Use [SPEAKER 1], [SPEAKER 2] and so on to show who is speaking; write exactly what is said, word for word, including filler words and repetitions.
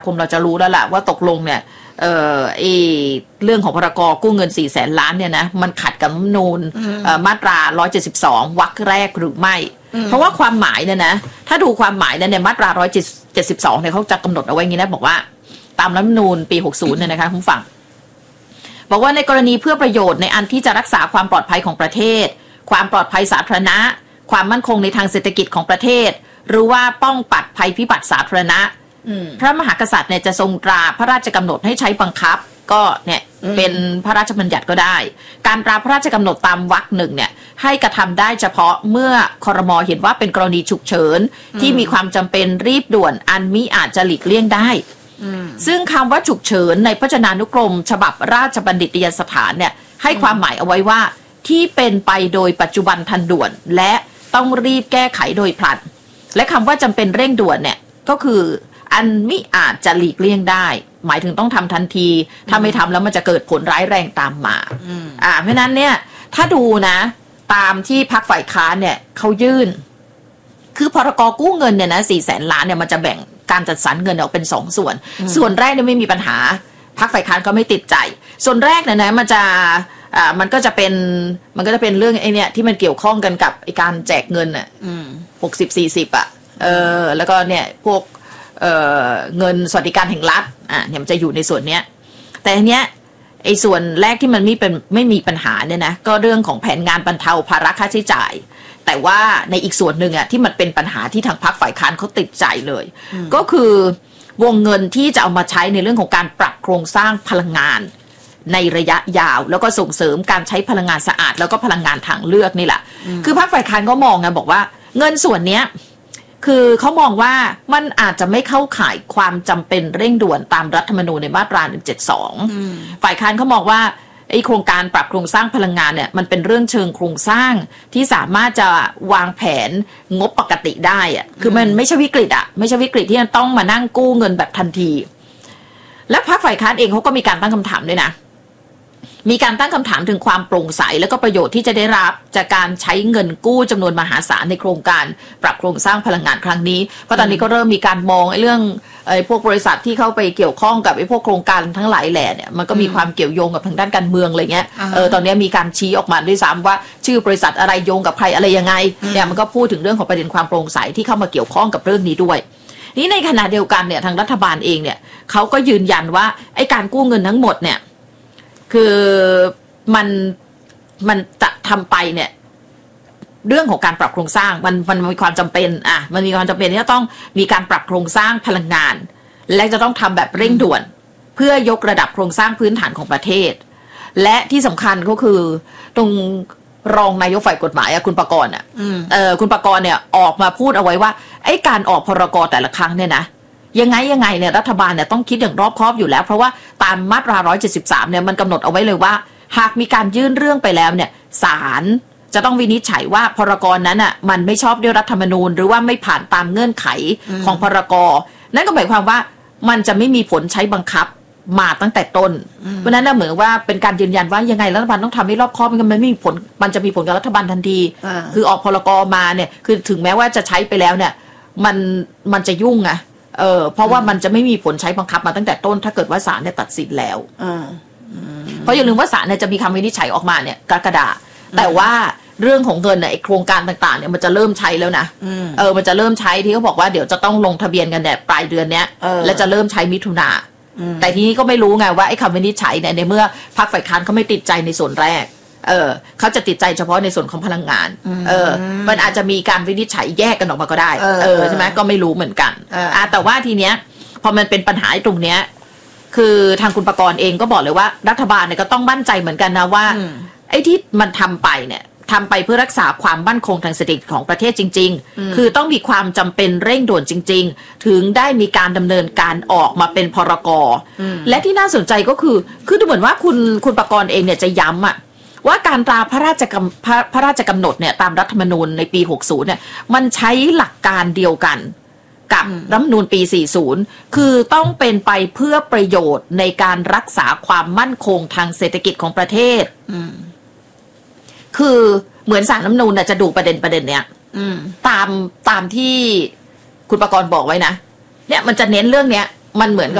[SPEAKER 1] คมเราจะรู้แล้วล่ะว่าตกลงเนี่ยเอ่อไอเรื่องของพรกกู้เงินสี่แสนล้านเนี่ยนะมันขัดกับรัฐธรรมนูญมาตราหนึ่งร้อยเจ็ดสิบสองวรรคแรกหรือไม่เพราะว่าความหมายเนี่ยนะถ้าดูความหมายเนี่ยในมาตราหนึ่งร้อยเจ็ดสิบสองเนี่ยเขาจะกำหนดเอาไว้อย่างนี้นะบอกว่าตามรัฐธรรมนูญปีหกสิบเนี่ยนะคะคุณฟังบอกว่าในกรณีเพื่อประโยชน์ในอันที่จะรักษาความปลอดภัยของประเทศความปลอดภัยสาธารณะความมั่นคงในทางเศรษฐกิจของประเทศหรือว่าป้องปัดภัยพิบัติสาธารณะพระมหากษัตริย์เนี่ยจะทรงตราพระราชกำหนดให้ใช้บังคับก็เนี่ยเป็นพระราชบัญญัติก็ได้การตราพระราชกำหนดตามวรรคหนึ่งเนี่ยให้กระทำได้เฉพาะเมื่อครม.เห็นว่าเป็นกรณีฉุกเฉินที่มีความจำเป็นรีบด่วนอันมิอาจจะหลีกเลี่ยงได้ซึ่งคำว่าฉุกเฉินในพจนานุกรมฉบับราชบัณฑิตยสถานเนี่ยให้ความหมายเอาไว้ว่าที่เป็นไปโดยปัจจุบันทันด่วนและต้องรีบแก้ไขโดยพลันและคำว่าจำเป็นเร่งด่วนเนี่ยก็คืออันมิอาจจะหลีกเลี่ยงได้หมายถึงต้องทำทันทีถ้าไม่ทำแล้วมันจะเกิดผลร้ายแรงตามมาอ่าเพราะนั้นเนี่ยถ้าดูนะตามที่พรรคฝ่ายค้านเนี่ยเขายื่นคือพรกกู้เงินเนี่ยนะสี่แสนล้านเนี่ยมันจะแบ่งการจัดสรรเงินออกเป็นสองส่วนส่วนแรกเนี่ยไม่มีปัญหาพรรคฝ่ายค้านก็ไม่ติดใจส่วนแรกเนี่ยนะมันจะอ่ามันก็จะเป็นมันก็จะเป็นเรื่องไอ้เนี่ยที่มันเกี่ยวข้องกันกับไอ้การแจกเงินอ่ะหกสิบสี่สิบอ่ะเออแล้วก็เนี่ยพวกเอ่อเงินสวัสดิการแห่งรัฐอ่ะเนี่ยมันจะอยู่ในส่วนเนี้ยแต่อันเนี้ยไอ้ส่วนแรกที่มันไม่เป็นไม่มีปัญหาเนี่ยนะก็เรื่องของแผนงานบรรเทาภาระค่าใช้จ่ายแต่ว่าในอีกส่วนหนึ่งอ่ะที่มันเป็นปัญหาที่ทางพรรคฝ่ายค้านเขาติดใจเลยก็คือวงเงินที่จะเอามาใช้ในเรื่องของการปรับโครงสร้างพลังงานในระยะยาวแล้วก็ส่งเสริมการใช้พลังงานสะอาดแล้วก็พลังงานทางเลือกนี่แหละคือพรรคฝ่ายค้านก็มองไงบอกว่าเงินส่วนเนี้ยคือเขามองว่ามันอาจจะไม่เข้าข่ายความจำเป็นเร่งด่วนตามรัฐธรรมนูญในมาตราหนึ่งเจ็ดสองฝ่ายค้านเขามองว่าไอ้โครงการปรับโครงสร้างพลังงานเนี่ยมันเป็นเรื่องเชิงโครงสร้างที่สามารถจะวางแผนงบปกติได้อะคือมันไม่ใช่วิกฤตอะไม่ใช่วิกฤตที่จะต้องมานั่งกู้เงินแบบทันทีและพรรคฝ่ายค้านเองเขาก็มีการตั้งคำถามด้วยนะมีการตั้งคำถามถึงความโปร่งใสและก็ประโยชน์ที่จะได้รับจากการใช้เงินกู้จำนวนมหาศาลในโครงการปรับโครงสร้างพลังงานครั้งนี้เพราะตอนนี้ก็เริ่มมีการมองไอ้เรื่องไอ้พวกบริษัทที่เข้าไปเกี่ยวข้องกับไอ้พวกโครงการทั้งหลายแหล่เนี่ยมันก็มีความเกี่ยวโยงกับทางด้านการเมืองอะไรเงี้ยเออตอนนี้มีการชี้ออกมาด้วยซ้ำว่าชื่อบริษัทอะไรโยงกับใครอะไรยังไงเนี่ยมันก็พูดถึงเรื่องของประเด็นความโปร่งใสที่เข้ามาเกี่ยวข้องกับเรื่องนี้ด้วยนี่ในขณะเดียวกันเนี่ยทางรัฐบาลเองเนี่ยเขาก็ยืนยันว่าไอ้การกู้เงินทั้งหมดเนี่ยคือมันมันจะทำไปเนี่ยเรื่องของการปรับโครงสร้างมันมันมีความจำเป็นอ่ะมันมีความจำเป็นที่จะต้องมีการปรับโครงสร้างพลังงานและจะต้องทำแบบเร่งด่วนเพื่อยกระดับโครงสร้างพื้นฐานของประเทศและที่สำคัญก็คือตรงรองนายกฝ่ายกฎหมายอะคุณปกรณ์อะเออคุณปกรณ์เนี่ยออกมาพูดเอาไว้ว่าไอ้การออกพรกแต่ละครั้งเนี่ยนะยังไงยังไงเนี่ยรัฐบาลเนี่ยต้องคิดอย่างรอบคอบอยู่แล้วเพราะว่าตามมาตราหนึ่งร้อยเจ็ดสิบสามเนี่ยมันกำหนดเอาไว้เลยว่าหากมีการยื่นเรื่องไปแล้วเนี่ยศาลจะต้องวินิจฉัยว่าพรกนั้นอ่ะมันไม่ชอบด้วยรัฐธรรมนูญหรือว่าไม่ผ่านตามเงื่อนไขของพรกนั่นก็หมายความว่ามันจะไม่มีผลใช้บังคับมาตั้งแต่ต้นเพราะนั้นเหมือนว่าเป็นการยืนยันว่ายังไงรัฐบาลต้องทำให้รอบคอบมันไม่มีผลมันจะมีผลกับรัฐบาลทันทีคือออกพรกมาเนี่ยคือถึงแม้ว่าจะใช้ไปแล้วเนี่ยมันมันจะยุ่งไงเออเพราะว่ามันจะไม่มีผลใช้บังคับมาตั้งแต่ต้นถ้าเกิดว่าศาลเนี่ยตัดสินแล้วเพราะอย่าลืมว่าศาลเนี่ยจะมีคำวินิจฉัยออกมาเนี่ยกรกฎาคมแต่ว่าเรื่องของเงินเนี่ยโครงการต่างๆเนี่ยมันจะเริ่มใช้แล้วนะเออมันจะเริ่มใช้ที่เขาบอกว่าเดี๋ยวจะต้องลงทะเบียนกันเนี่ยปลายเดือนเนี้ยและจะเริ่มใช้มิถุนาแต่ทีนี้ก็ไม่รู้ไงว่าไอ้คำวินิจฉัยเนี่ยในเมื่อพรรคฝ่ายค้านเขาไม่ติดใจในส่วนแรกเออเขาจะติดใจเฉพาะในส่วนของพลังงานเออมันอาจจะมีการวินิจฉัยแยกกันออกมาก็ได้เออใช่ไหมก็ไม่รู้เหมือนกันอ่าแต่ว่าทีเนี้ยพอมันเป็นปัญหาตรงเนี้ยคือทางคุณปกรณ์เองก็บอกเลยว่ารัฐบาลเนี่ยก็ต้องมั่นใจเหมือนกันนะว่าไอ้ที่มันทำไปเนี่ยทำไปเพื่อรักษาความมั่นคงทางเศรษฐกิจของประเทศจริงๆคือต้องมีความจำเป็นเร่งด่วนจริงๆถึงได้มีการดำเนินการออกมาเป็นพรกและที่น่าสนใจก็คือคือดูเหมือนว่าคุณคุณปกรณ์เองเนี่ยจะย้ำอะว่าการตราพระราชกำพระพระราชกำหนดเนี่ยตามรัฐธรรมนูญในปีหกสิบเนี่ยมันใช้หลักการเดียวกันกับรัฐธรรมนูญปีสี่สิบคือต้องเป็นไปเพื่อประโยชน์ในการรักษาความมั่นคงทางเศรษฐกิจของประเทศคือเหมือนศาลรัฐธรรมนูญจะดูประเด็นประเด็นเนี้ยตามตามที่คุณปกรณ์บอกไว้นะเนี่ยมันจะเน้นเรื่องเนี้ยมันเหมือนกับ